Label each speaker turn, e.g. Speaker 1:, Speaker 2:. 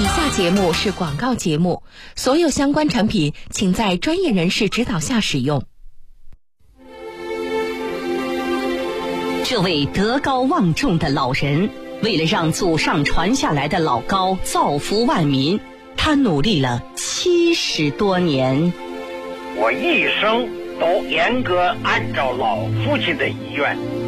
Speaker 1: 以下节目是广告节目，所有相关产品请在专业人士指导下使用。
Speaker 2: 这位德高望重的老人，为了让祖上传下来的老高造福万民，他努力了70多年。
Speaker 3: 我一生都严格按照老父亲的遗愿，